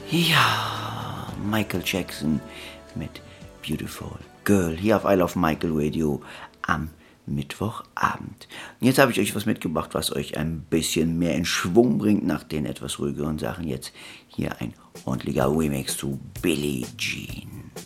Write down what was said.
Ja, Michael Jackson mit Beautiful Girl hier auf I Love Michael Radio am Mittwochabend. Und jetzt habe ich euch was mitgebracht, was euch ein bisschen mehr in Schwung bringt nach den etwas ruhigeren Sachen. Jetzt hier ein ordentlicher Remix zu Billie Jean.